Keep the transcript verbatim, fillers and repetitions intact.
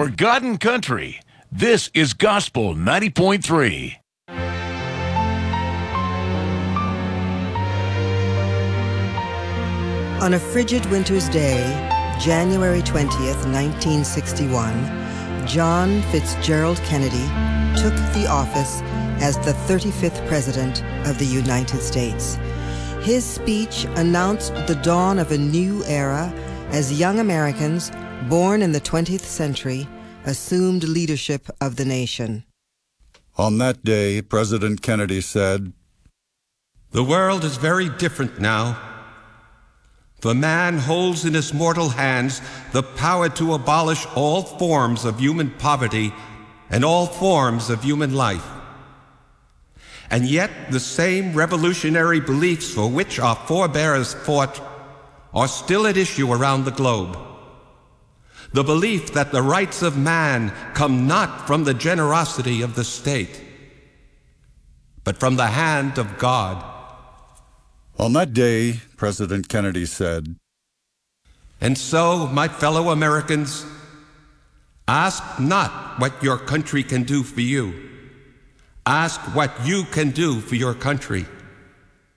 For God and country, this is Gospel ninety point three. On a frigid winter's day, January twentieth, nineteen sixty-one, John Fitzgerald Kennedy took the office as the thirty-fifth President of the United States. His speech announced the dawn of a new era as young Americans, born in the twentieth century, assumed leadership of the nation. On that day, President Kennedy said, "The world is very different now. The man holds in his mortal hands the power to abolish all forms of human poverty and all forms of human life. And yet the same revolutionary beliefs for which our forebears fought are still at issue around the globe. The belief that the rights of man come not from the generosity of the state, but from the hand of God." On that day, President Kennedy said, "And so, my fellow Americans, ask not what your country can do for you. Ask what you can do for your country.